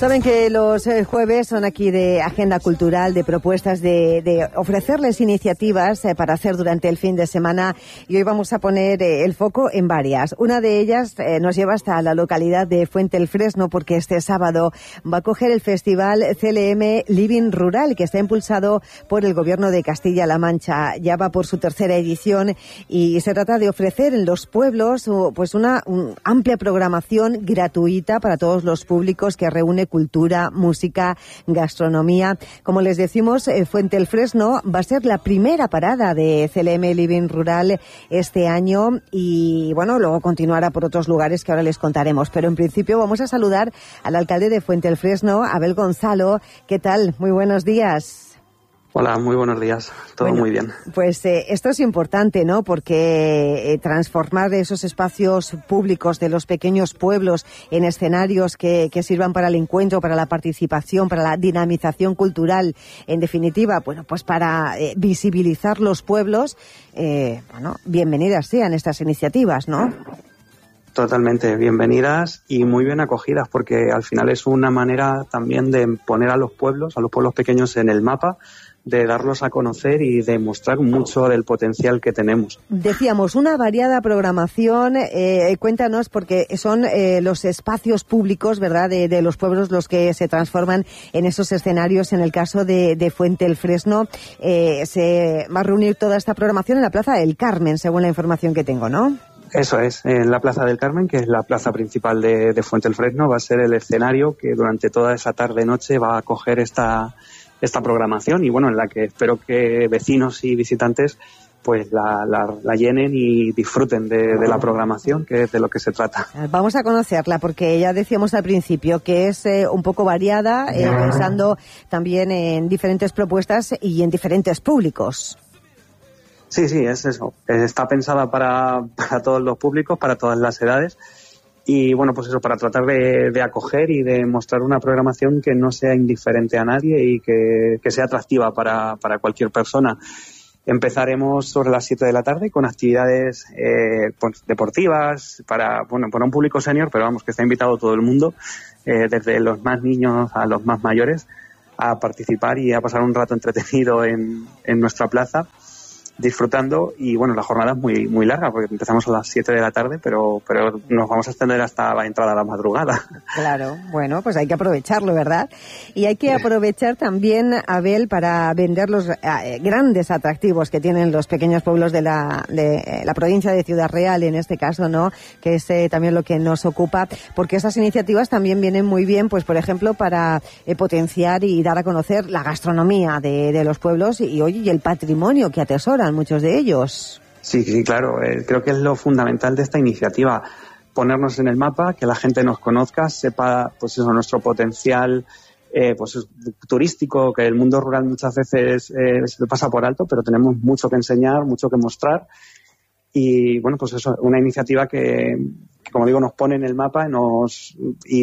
Saben que los jueves son aquí de agenda cultural, de propuestas, de ofrecerles iniciativas para hacer durante el fin de semana, y hoy vamos a poner el foco en varias. Una de ellas nos lleva hasta la localidad de Fuente el Fresno, porque este sábado va a coger el festival CLM Living Rural, que está impulsado por el Gobierno de Castilla-La Mancha. Ya va por su tercera edición y se trata de ofrecer en los pueblos pues una amplia programación gratuita para todos los públicos, que reúne cultura, música, gastronomía. Como les decimos, Fuente el Fresno va a ser la primera parada de CLM Living Rural este año y, bueno, luego continuará por otros lugares que ahora les contaremos. Pero en principio vamos a saludar al alcalde de Fuente el Fresno, Abel Gonzalo. ¿Qué tal? Muy buenos días. Hola, muy buenos días. Todo muy bien. Pues esto es importante, ¿no? Porque transformar esos espacios públicos de los pequeños pueblos en escenarios que sirvan para el encuentro, para la participación, para la dinamización cultural, en definitiva, bueno, pues para visibilizar los pueblos, bueno, bienvenidas sean estas iniciativas, ¿no? Totalmente, bienvenidas y muy bien acogidas, porque al final es una manera también de poner a los pueblos pequeños en el mapa, de darlos a conocer y de mostrar mucho del potencial que tenemos. Decíamos, una variada programación. Cuéntanos, porque son los espacios públicos, ¿verdad?, de los pueblos los que se transforman en esos escenarios. En el caso de Fuente el Fresno, se va a reunir toda esta programación en la Plaza del Carmen, según la información que tengo, ¿no? Eso es, en la Plaza del Carmen, que es la plaza principal de Fuente el Fresno, va a ser el escenario que durante toda esa tarde-noche va a acoger esta programación, y bueno, en la que espero que vecinos y visitantes pues la llenen y disfruten de la programación, que es de lo que se trata. Vamos a conocerla, porque ya decíamos al principio que es un poco variada, pensando también en diferentes propuestas y en diferentes públicos. Sí, es eso. Está pensada para todos los públicos, para todas las edades. Y bueno, pues eso, para tratar de acoger y de mostrar una programación que no sea indiferente a nadie y que sea atractiva para cualquier persona. Empezaremos sobre las 7 de la tarde con actividades pues deportivas para un público senior, pero vamos, que está invitado todo el mundo, desde los más niños a los más mayores, a participar y a pasar un rato entretenido en nuestra plaza, disfrutando. Y bueno, la jornada es muy, muy larga, porque empezamos a las 7 de la tarde, pero nos vamos a extender hasta la entrada a la madrugada. Claro, bueno, pues hay que aprovecharlo, ¿verdad? Y hay que aprovechar también, Abel, para vender los grandes atractivos que tienen los pequeños pueblos de la provincia de Ciudad Real, en este caso, ¿no?, que es también lo que nos ocupa, porque esas iniciativas también vienen muy bien, pues por ejemplo, para potenciar y dar a conocer la gastronomía de los pueblos y el patrimonio que atesoran muchos de ellos. Sí, claro. Creo que es lo fundamental de esta iniciativa, ponernos en el mapa, que la gente nos conozca, sepa pues eso, nuestro potencial pues turístico, que el mundo rural muchas veces se le pasa por alto, pero tenemos mucho que enseñar, mucho que mostrar. Y bueno, pues eso, una iniciativa que como digo, nos pone en el mapa, nos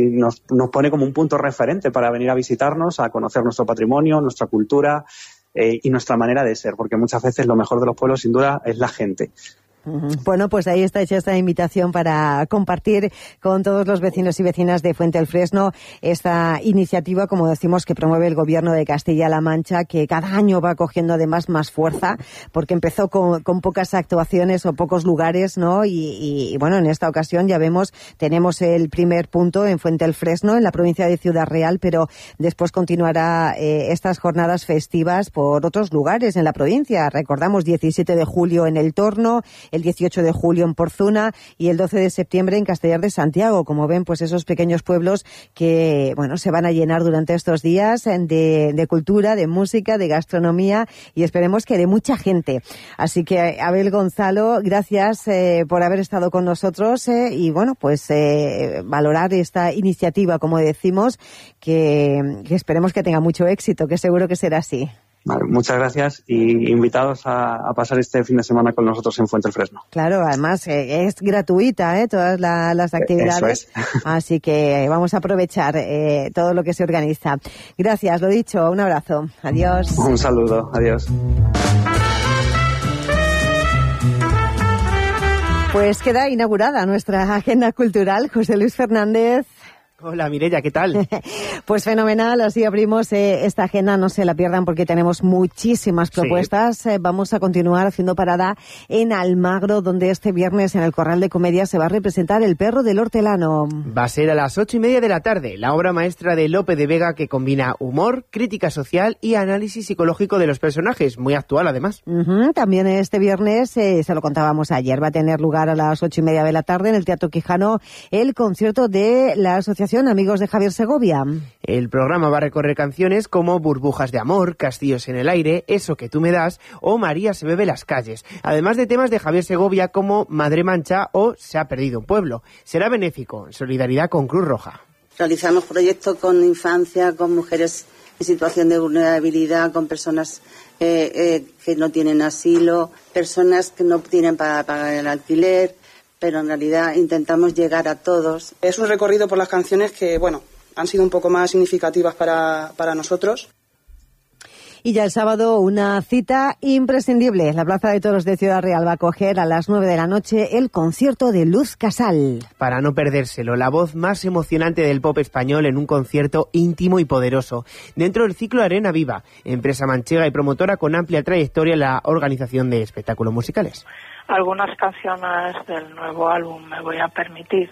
pone como un punto referente para venir a visitarnos, a conocer nuestro patrimonio, nuestra cultura, y nuestra manera de ser, porque muchas veces lo mejor de los pueblos, sin duda, es la gente. Bueno, pues ahí está hecha esta invitación para compartir con todos los vecinos y vecinas de Fuente el Fresno esta iniciativa, como decimos, que promueve el Gobierno de Castilla-La Mancha, que cada año va cogiendo además más fuerza, porque empezó con pocas actuaciones o pocos lugares, ¿no? Y bueno, en esta ocasión ya vemos, tenemos el primer punto en Fuente el Fresno, en la provincia de Ciudad Real, pero después continuará estas jornadas festivas por otros lugares en la provincia. Recordamos, 17 de julio en El Torno, el 18 de julio en Porzuna y el 12 de septiembre en Castellar de Santiago. Como ven, pues esos pequeños pueblos que, bueno, se van a llenar durante estos días de cultura, de música, de gastronomía, y esperemos que de mucha gente. Así que, Abel Gonzalo, gracias por haber estado con nosotros y, bueno, pues valorar esta iniciativa, como decimos, que esperemos que tenga mucho éxito, que seguro que será así. Vale, muchas gracias y invitados a pasar este fin de semana con nosotros en Fuente el Fresno. Claro, además es gratuita, todas las actividades. Eso es. Así que vamos a aprovechar todo lo que se organiza. Gracias, lo dicho, un abrazo. Adiós. Un saludo, adiós. Pues queda inaugurada nuestra agenda cultural. José Luis Fernández, Hola Mireia, ¿qué tal? Pues fenomenal, así abrimos esta agenda, no se la pierdan porque tenemos muchísimas propuestas. Sí. Vamos a continuar haciendo parada en Almagro, donde este viernes en el Corral de Comedia se va a representar El perro del hortelano. Va a ser a las 8:30 de la tarde, la obra maestra de Lope de Vega que combina humor, crítica social y análisis psicológico de los personajes, muy actual además. También este viernes, se lo contábamos ayer, va a tener lugar a las 8:30 de la tarde en el Teatro Quijano el concierto de la Asociación Amigos de Javier Segovia. El programa va a recorrer canciones como Burbujas de amor, Castillos en el aire, Eso que tú me das o María se bebe las calles, además de temas de Javier Segovia como Madre Mancha o Se ha perdido un pueblo. Será benéfico, en solidaridad con Cruz Roja. Realizamos proyectos con infancia, con mujeres en situación de vulnerabilidad, con personas que no tienen asilo, personas que no tienen para pagar el alquiler, pero en realidad intentamos llegar a todos. Es un recorrido por las canciones que, bueno, han sido un poco más significativas para nosotros. Y ya el sábado una cita imprescindible. La Plaza de Toros de Ciudad Real va a acoger a las 9 de la noche el concierto de Luz Casal. Para no perdérselo, la voz más emocionante del pop español en un concierto íntimo y poderoso. Dentro del ciclo Arena Viva, empresa manchega y promotora con amplia trayectoria en la organización de espectáculos musicales. Algunas canciones del nuevo álbum, me voy a permitir.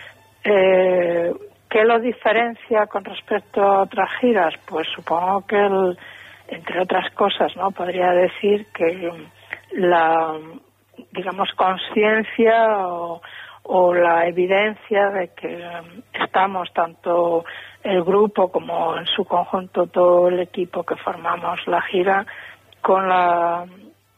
¿Qué lo diferencia con respecto a otras giras? Pues supongo que, entre otras cosas, ¿no? Podría decir que la, digamos, conciencia o la evidencia de que estamos, tanto el grupo como en su conjunto todo el equipo que formamos la gira, con la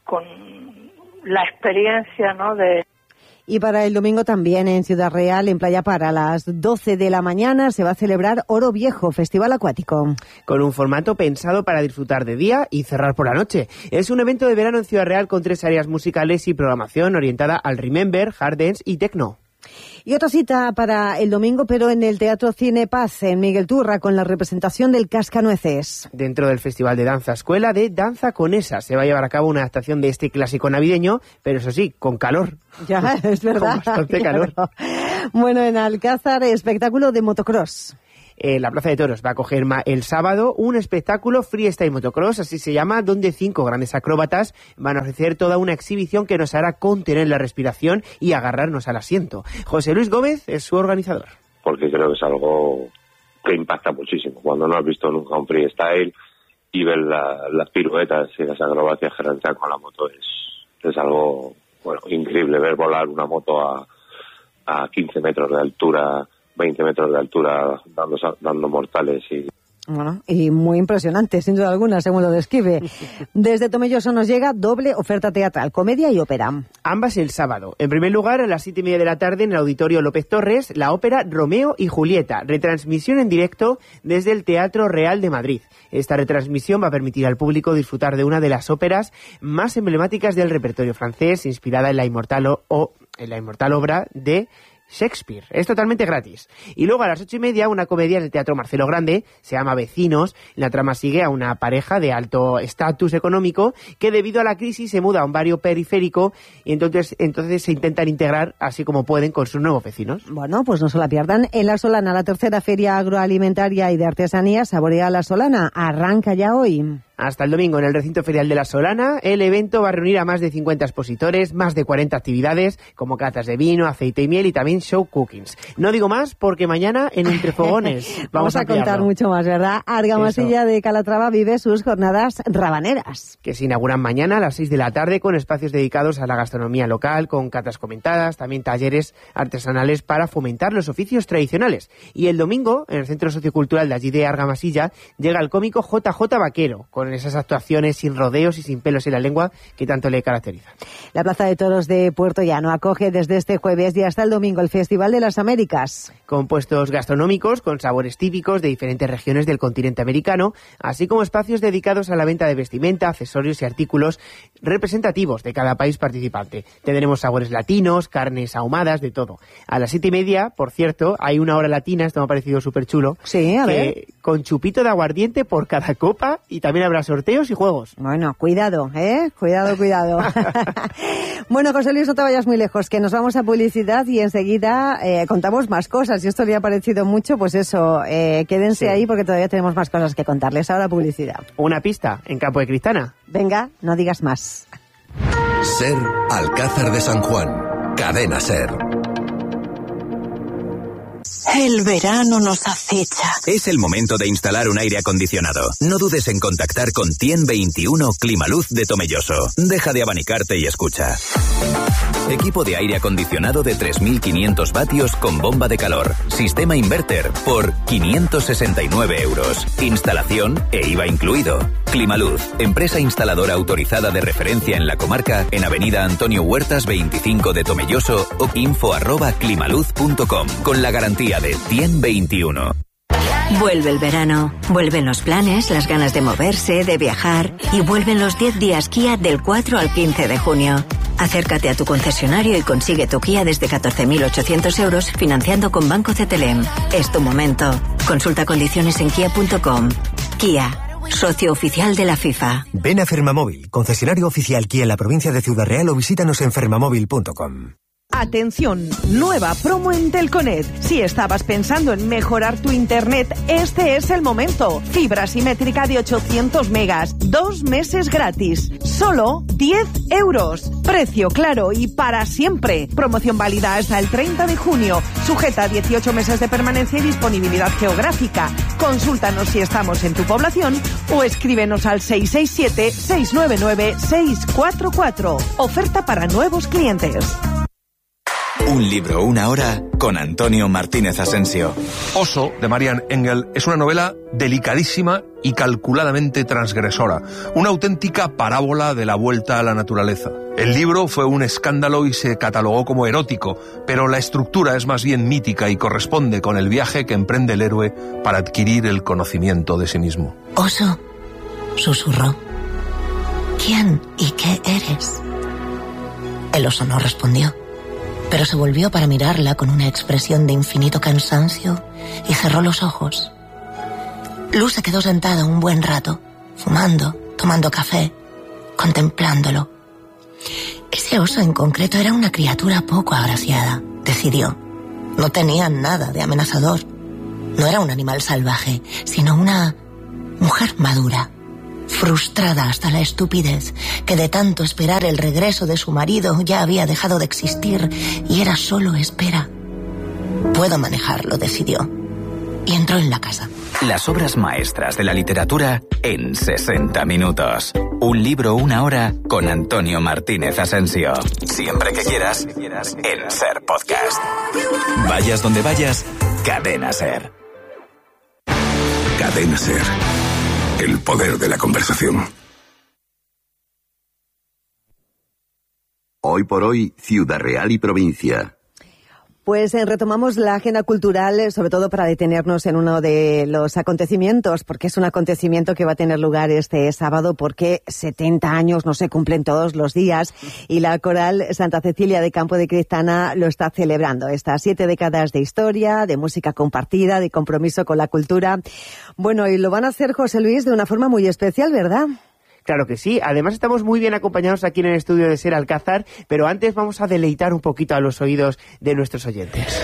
experiencia, ¿no? Y para el domingo también en Ciudad Real, en Playa Para, a las 12 de la mañana se va a celebrar Oro Viejo, festival acuático. Con un formato pensado para disfrutar de día y cerrar por la noche. Es un evento de verano en Ciudad Real con 3 áreas musicales y programación orientada al remember, hard dance y techno. Y otra cita para el domingo, pero en el Teatro Cine Paz, en Miguel Turra, con la representación del Cascanueces. Dentro del Festival de Danza Escuela de Danza Conesa se va a llevar a cabo una adaptación de este clásico navideño, pero eso sí, con calor. Ya, es verdad. Con bastante calor. Bueno, en Alcázar, espectáculo de motocross. La Plaza de Toros va a acoger el sábado un espectáculo freestyle motocross, así se llama, donde 5 grandes acróbatas van a ofrecer toda una exhibición que nos hará contener la respiración y agarrarnos al asiento. José Luis Gómez es su organizador. Porque creo que es algo que impacta muchísimo. Cuando no has visto nunca un freestyle y ves las piruetas y las acrobacias que realizan con la moto, es algo, bueno, increíble ver volar una moto a 15 metros de altura, 20 metros de altura, dando mortales y... Bueno, y muy impresionante, sin duda alguna, según lo describe. Desde Tomelloso nos llega doble oferta teatral, comedia y ópera. Ambas el sábado. En primer lugar, a las 7:30 de la tarde, en el Auditorio López Torres, la ópera Romeo y Julieta, retransmisión en directo desde el Teatro Real de Madrid. Esta retransmisión va a permitir al público disfrutar de una de las óperas más emblemáticas del repertorio francés, inspirada en la inmortal obra de Shakespeare. Es totalmente gratis. Y luego a las 8:30 una comedia en el Teatro Marcelo Grande, se llama Vecinos. La trama sigue a una pareja de alto estatus económico que debido a la crisis se muda a un barrio periférico y entonces se intentan integrar así como pueden con sus nuevos vecinos. Bueno, pues no se la pierdan. En La Solana, la tercera feria agroalimentaria y de artesanía, Saborea La Solana, arranca ya hoy. Hasta el domingo en el recinto ferial de La Solana, el evento va a reunir a más de 50 expositores, más de 40 actividades, como catas de vino, aceite y miel y también show cookings. No digo más porque mañana en Entre Fogones vamos a contar mucho más, ¿verdad? Argamasilla de Calatrava vive sus jornadas rabaneras. Que se inauguran mañana a las 6 de la tarde con espacios dedicados a la gastronomía local, con catas comentadas, también talleres artesanales para fomentar los oficios tradicionales. Y el domingo, en el Centro Sociocultural de allí de Argamasilla, llega el cómico JJ Vaquero, con esas actuaciones sin rodeos y sin pelos en la lengua que tanto le caracterizan. La Plaza de Toros de Puerto Llano acoge desde este jueves y hasta el domingo el Festival de las Américas. Con puestos gastronómicos, con sabores típicos de diferentes regiones del continente americano, así como espacios dedicados a la venta de vestimenta, accesorios y artículos representativos de cada país participante. Tendremos sabores latinos, carnes ahumadas, de todo. A las 7:30, por cierto, hay una hora latina, esto me ha parecido súper chulo. Sí, a ver. Con chupito de aguardiente por cada copa y también habrá habrá sorteos y juegos. Bueno, cuidado, ¿eh? Cuidado. Bueno, José Luis, no te vayas muy lejos, que nos vamos a publicidad y enseguida contamos más cosas. Si esto le ha parecido mucho, pues eso, quédense ahí porque todavía tenemos más cosas que contarles. Ahora publicidad. Una pista en Campo de Cristana. Venga, no digas más. SER, Alcázar de San Juan. Cadena SER. El verano nos acecha. Es el momento de instalar un aire acondicionado. No dudes en contactar con Tien 21 Climaluz de Tomelloso. Deja de abanicarte y escucha. Equipo de aire acondicionado de 3.500 vatios con bomba de calor. Sistema inverter por 569 euros. Instalación e IVA incluido. Climaluz, empresa instaladora autorizada de referencia en la comarca, en Avenida Antonio Huertas 25 de Tomelloso o info@climaluz.com, con la garantía de Tien 21. Vuelve el verano, vuelven los planes, las ganas de moverse, de viajar y vuelven los 10 días Kia del 4 al 15 de junio. Acércate a tu concesionario y consigue tu Kia desde 14.800 euros financiando con Banco CTLM. Es tu momento. Consulta condiciones en kia.com. Kia, socio oficial de la FIFA. Ven a Fermamóvil, concesionario oficial Kia en la provincia de Ciudad Real o visítanos en fermamóvil.com. Atención, nueva promo en Telconet. Si estabas pensando en mejorar tu internet, este es el momento. Fibra simétrica de 800 megas, 2 meses gratis, solo 10 euros. Precio claro y para siempre. Promoción válida hasta el 30 de junio. Sujeta a 18 meses de permanencia y disponibilidad geográfica. Consúltanos si estamos en tu población o escríbenos al 667-699-644. Oferta para nuevos clientes. Un libro, una hora, con Antonio Martínez Asensio. Oso, de Marian Engel, es una novela delicadísima y calculadamente transgresora. Una auténtica parábola de la vuelta a la naturaleza. El libro fue un escándalo y se catalogó como erótico, pero la estructura es más bien mítica y corresponde con el viaje que emprende el héroe para adquirir el conocimiento de sí mismo. Oso, susurró. ¿Quién y qué eres? El oso no respondió, pero se volvió para mirarla con una expresión de infinito cansancio y cerró los ojos. Luz se quedó sentada un buen rato, fumando, tomando café, contemplándolo. Ese oso en concreto era una criatura poco agraciada, decidió. No tenía nada de amenazador. No era un animal salvaje, sino una mujer madura, frustrada hasta la estupidez, que de tanto esperar el regreso de su marido ya había dejado de existir y era solo espera. Puedo manejarlo, decidió, y entró en la casa. Las obras maestras de la literatura en 60 minutos. Un libro, una hora, con Antonio Martínez Asensio. Siempre que quieras, en SER Podcast. Vayas donde vayas, Cadena SER. Cadena SER. El poder de la conversación. Hoy por hoy, Ciudad Real y provincia. Pues retomamos la agenda cultural, sobre todo para detenernos en uno de los acontecimientos, porque es un acontecimiento que va a tener lugar este sábado, porque 70 años no se cumplen todos los días, y la Coral Santa Cecilia de Campo de Cristana lo está celebrando. Estas 7 décadas de historia, de música compartida, de compromiso con la cultura. Bueno, y lo van a hacer, José Luis, de una forma muy especial, ¿verdad? Claro que sí. Además estamos muy bien acompañados aquí en el estudio de SER Alcázar, pero antes vamos a deleitar un poquito a los oídos de nuestros oyentes.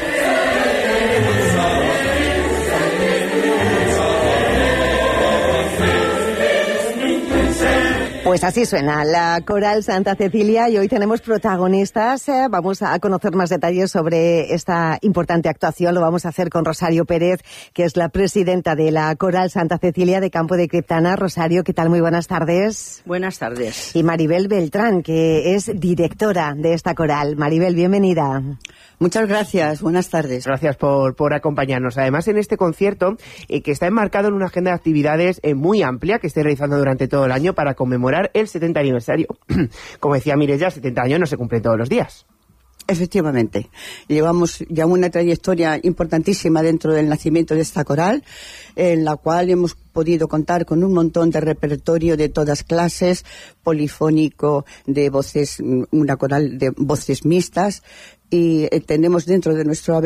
Pues así suena la Coral Santa Cecilia y hoy tenemos protagonistas. Vamos a conocer más detalles sobre esta importante actuación. Lo vamos a hacer con Rosario Pérez, que es la presidenta de la Coral Santa Cecilia de Campo de Cristana. Rosario, ¿qué tal? Muy buenas tardes. Buenas tardes. Y Maribel Beltrán, que es directora de esta coral. Maribel, bienvenida. Muchas gracias, buenas tardes. Gracias por acompañarnos. Además, en este concierto, que está enmarcado en una agenda de actividades muy amplia que esté realizando durante todo el año para conmemorar el 70 aniversario. Como decía Mireia, 70 años no se cumplen todos los días. Efectivamente. Llevamos ya una trayectoria importantísima dentro del nacimiento de esta coral, en la cual hemos podido contar con un montón de repertorio de todas clases, polifónico, de voces, una coral de voces mixtas, y tenemos dentro de nuestro haber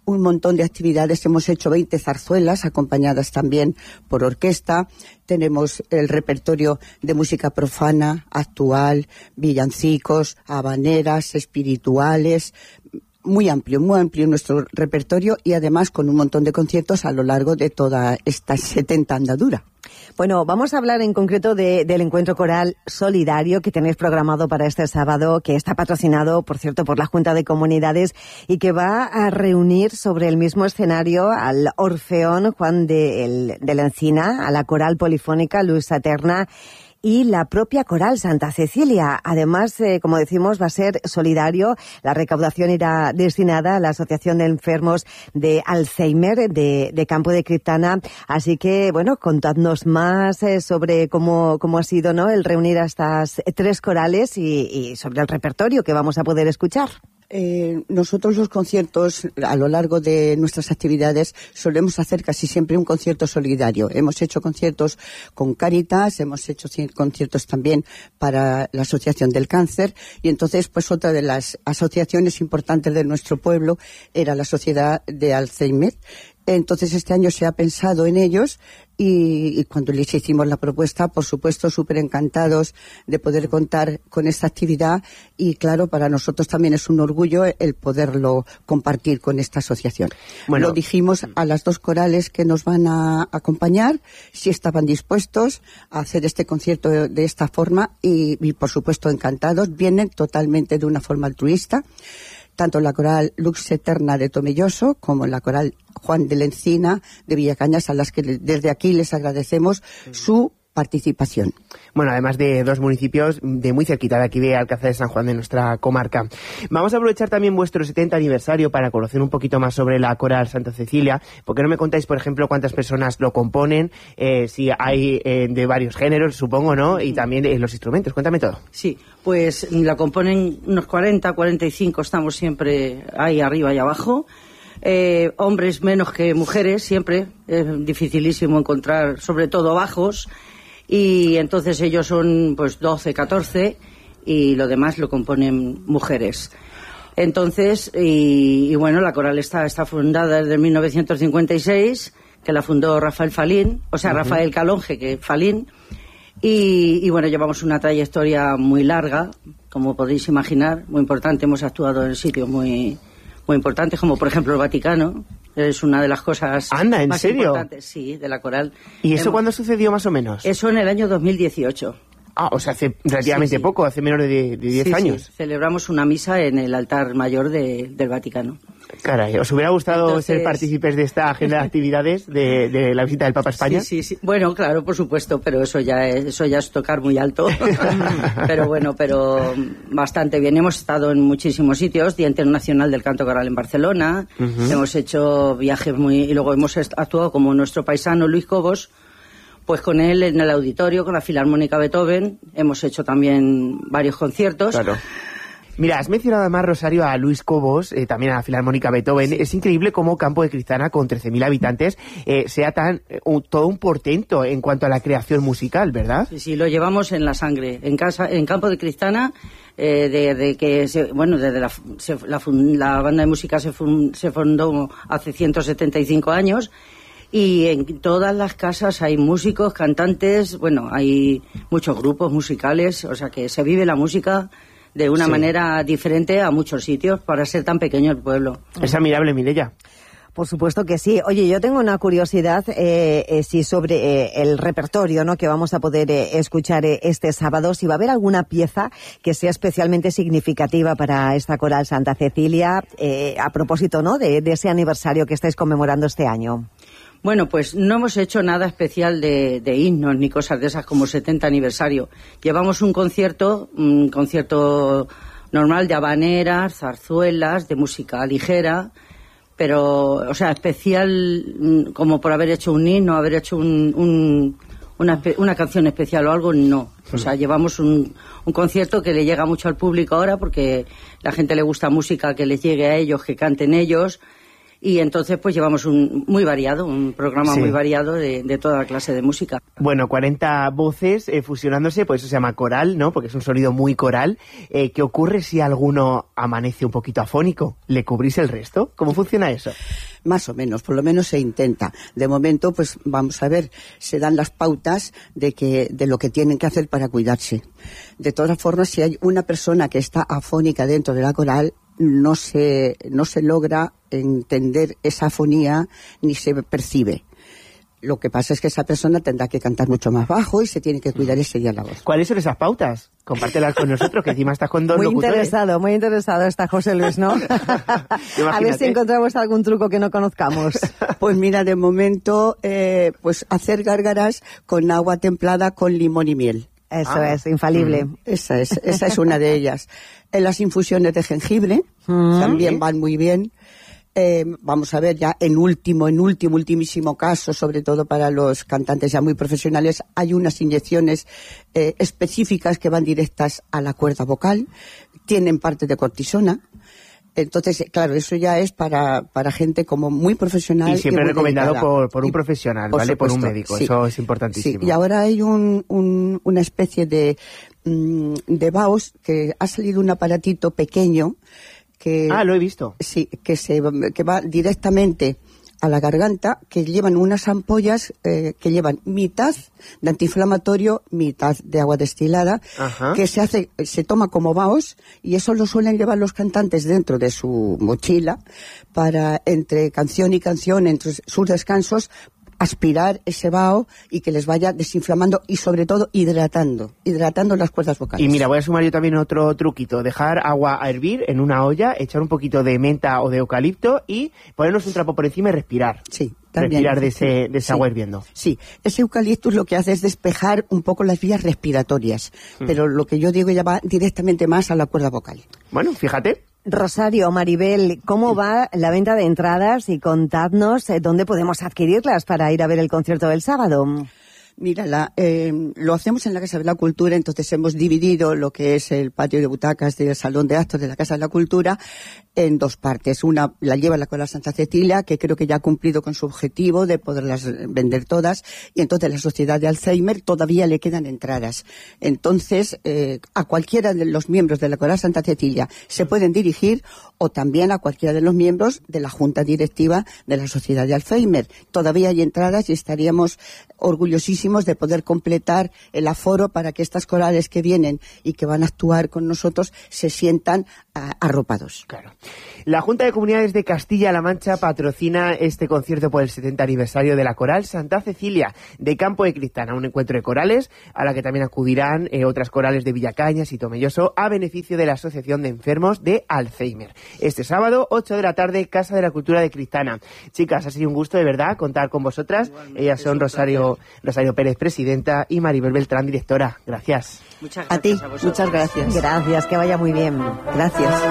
un montón de actividades. Hemos hecho 20 zarzuelas acompañadas también por orquesta. Tenemos el repertorio de música profana, actual, villancicos, habaneras, espirituales. Muy amplio nuestro repertorio, y además con un montón de conciertos a lo largo de toda esta 70 andadura. Bueno, vamos a hablar en concreto del encuentro coral solidario que tenéis programado para este sábado, que está patrocinado, por cierto, por la Junta de Comunidades, y que va a reunir sobre el mismo escenario al Orfeón Juan de la Encina, a la coral polifónica Luisa Eterna y la propia coral Santa Cecilia. Además, como decimos, va a ser solidario. La recaudación irá destinada a la Asociación de Enfermos de Alzheimer de Campo de Criptana. Así que, bueno, contadnos más sobre cómo ha sido, ¿no?, el reunir a estas 3 corales y sobre el repertorio que vamos a poder escuchar. Nosotros los conciertos, a lo largo de nuestras actividades, solemos hacer casi siempre un concierto solidario. Hemos hecho conciertos con Cáritas, hemos hecho conciertos también para la Asociación del Cáncer, y entonces pues otra de las asociaciones importantes de nuestro pueblo era la Sociedad de Alzheimer. Entonces este año se ha pensado en ellos, y cuando les hicimos la propuesta, por supuesto, súper encantados de poder contar con esta actividad, y claro, para nosotros también es un orgullo el poderlo compartir con esta asociación. Bueno, lo dijimos a las 2 corales que nos van a acompañar, si estaban dispuestos a hacer este concierto de esta forma, y por supuesto encantados. Vienen totalmente de una forma altruista, tanto la coral Lux Eterna de Tomelloso como la coral Juan de la Encina de Villacañas, a las que desde aquí les agradecemos su participación. Bueno, además de 2 municipios de muy cerquita de aquí de Alcázar de San Juan, de nuestra comarca. Vamos a aprovechar también vuestro 70 aniversario para conocer un poquito más sobre la coral Santa Cecilia. ¿Por qué no me contáis, por ejemplo, cuántas personas lo componen? Si hay de varios géneros, supongo, ¿no? Y también los instrumentos. Cuéntame todo. Sí, pues la componen unos 40, 45, estamos siempre ahí arriba y abajo. Hombres menos que mujeres, siempre. Es dificilísimo encontrar, sobre todo bajos. Y entonces ellos son pues 12, 14, y lo demás lo componen mujeres. Entonces, y bueno, la coral está fundada desde 1956, que la fundó Rafael Falín, o sea, Rafael Calonge, que Falín, y bueno, llevamos una trayectoria muy larga, como podéis imaginar, muy importante. Hemos actuado en sitios muy importantes, como por ejemplo el Vaticano. Es una de las cosas más importantes, sí, de la coral. ¿Y eso cuándo sucedió más o menos? Eso en el año 2018. Ah, o sea, hace relativamente poco, hace menos de 10 años. Sí, celebramos una misa en el altar mayor del Vaticano. Caray, ¿os hubiera gustado ser partícipes de esta agenda de actividades de la visita del Papa a España? Sí. Bueno, claro, por supuesto, pero eso ya es tocar muy alto. Pero bueno, bastante bien. Hemos estado en muchísimos sitios, Día Internacional del Canto Coral en Barcelona, hemos hecho viajes y luego hemos actuado como nuestro paisano Luis Cobos, pues con él en el auditorio, con la Filarmónica Beethoven, hemos hecho también varios conciertos. Claro. Mira, has mencionado además, Rosario, a Luis Cobos, también a la Filarmónica Beethoven. Sí. Es increíble cómo Campo de Criptana, con 13.000 habitantes, sea todo un portento en cuanto a la creación musical, ¿verdad? Sí, lo llevamos en la sangre. En Campo de Criptana, desde la banda de música se fundó hace 175 años, y en todas las casas hay músicos, cantantes, bueno, hay muchos grupos musicales, o sea que se vive la música de una manera diferente a muchos sitios para ser tan pequeño el pueblo. Es admirable, Mireia. Por supuesto que sí. Oye, yo tengo una curiosidad sí, sobre el repertorio, ¿no?, que vamos a poder escuchar este sábado. Si va a haber alguna pieza que sea especialmente significativa para esta coral Santa Cecilia, a propósito, ¿no?, de ese aniversario que estáis conmemorando este año. Bueno, pues no hemos hecho nada especial de himnos ni cosas de esas como 70 aniversario. Llevamos un concierto normal de habaneras, zarzuelas, de música ligera, pero, o sea, especial como por haber hecho un himno, haber hecho una canción especial o algo, no. O sea, llevamos un concierto que le llega mucho al público ahora porque la gente le gusta música que les llegue a ellos, que canten ellos. Y entonces pues llevamos un programa muy variado de toda clase de música. Bueno, 40 voces fusionándose, pues eso se llama coral, ¿no? Porque es un sonido muy coral. ¿Qué ocurre si alguno amanece un poquito afónico? ¿Le cubrís el resto? ¿Cómo funciona eso? Más o menos, por lo menos se intenta. De momento, pues vamos a ver, se dan las pautas de lo que tienen que hacer para cuidarse. De todas formas, si hay una persona que está afónica dentro de la coral, no se logra entender esa afonía ni se percibe. Lo que pasa es que esa persona tendrá que cantar mucho más bajo y se tiene que cuidar ese día la voz. ¿Cuáles son esas pautas? Compártelas con nosotros, que encima estás con dos locutores. Muy interesado está José Luis, ¿no? A ver si encontramos algún truco que no conozcamos. Pues mira, de momento, pues hacer gárgaras con agua templada con limón y miel. Eso es, infalible. Esa es una de ellas. Las infusiones de jengibre también van muy bien. Vamos a ver, ya en ultimísimo caso, sobre todo para los cantantes ya muy profesionales, hay unas inyecciones específicas que van directas a la cuerda vocal, tienen parte de cortisona. Entonces, claro, eso ya es para gente como muy profesional. Y siempre recomendado por un profesional, ¿vale? Por un médico, sí. Eso es importantísimo. Sí. Y ahora hay una especie de vaos, que ha salido un aparatito pequeño que... lo he visto. Sí, que va directamente a la garganta, que llevan unas ampollas que llevan mitad de antiinflamatorio, mitad de agua destilada, que se toma como vaos, y eso lo suelen llevar los cantantes dentro de su mochila para, entre canción y canción, entre sus descansos, aspirar ese vaho y que les vaya desinflamando y sobre todo hidratando las cuerdas vocales. Y mira, voy a sumar yo también otro truquito: dejar agua a hervir en una olla, echar un poquito de menta o de eucalipto y ponernos un trapo por encima y respirar. Sí, también. Respirar de ese agua hirviendo. Sí, ese eucaliptus lo que hace es despejar un poco las vías respiratorias, pero lo que yo digo ya va directamente más a la cuerda vocal. Bueno, fíjate. Rosario, Maribel, ¿cómo va la venta de entradas? Y contadnos dónde podemos adquirirlas para ir a ver el concierto del sábado. Mira, lo hacemos en la Casa de la Cultura, entonces hemos dividido lo que es el patio de butacas del Salón de Actos de la Casa de la Cultura en dos partes. Una la lleva la Coral Santa Cecilia, que creo que ya ha cumplido con su objetivo de poderlas vender todas, y entonces la Sociedad de Alzheimer todavía le quedan entradas. Entonces, a cualquiera de los miembros de la Coral Santa Cecilia se pueden dirigir, o también a cualquiera de los miembros de la Junta Directiva de la Sociedad de Alzheimer. Todavía hay entradas y estaríamos orgullosísimos de poder completar el aforo para que estas corales que vienen y que van a actuar con nosotros se sientan arropados. Claro. La Junta de Comunidades de Castilla-La Mancha patrocina este concierto por el 70 aniversario de la Coral Santa Cecilia de Campo de Cristana, un encuentro de corales a la que también acudirán otras corales de Villacañas y Tomelloso a beneficio de la Asociación de Enfermos de Alzheimer. Este sábado, 8 de la tarde, Casa de la Cultura de Cristana. Chicas, ha sido un gusto de verdad contar con vosotras. Igualmente, ellas son Rosario Pérez, presidenta, y Maribel Beltrán, directora. Gracias. Muchas gracias a vosotros. Muchas gracias. Gracias, que vaya muy bien. Gracias.